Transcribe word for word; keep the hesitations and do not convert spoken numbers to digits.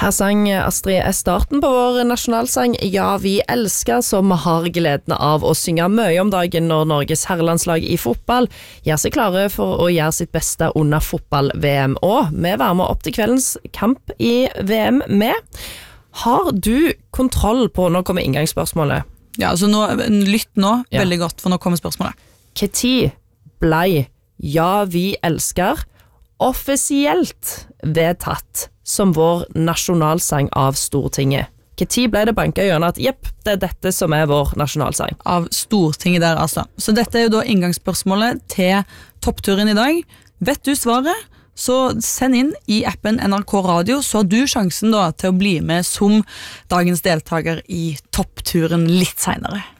Her sang Astrid S. starten på vår nasjonalsang Ja, vi elsker, som vi har gleden av å synge mye om dagen når Norges herrelandslag i fotball gjør seg klare for å gjøre sitt beste under fotball-V M. Og vi varmer opp til kveldens kamp i V M med. Har du kontroll på, nå kommer inngangsspørsmålet. Ja, altså nå, lytt nå, Ja. veldig godt, for nå kommer spørsmålet. Hva tid ble Ja, vi elsker offisielt vedtatt som vår nasjonalsang av Stortinget? Hva tid ble det banket gjennom at jepp, det er dette som er vår nasjonalsang? Av Stortinget der, altså. Så dette er jo da inngangsspørsmålet til toppturen i dag. Vet du svaret? Så send inn i appen N R K Radio, så har du sjansen da til å bli med som dagens deltaker i toppturen litt senere.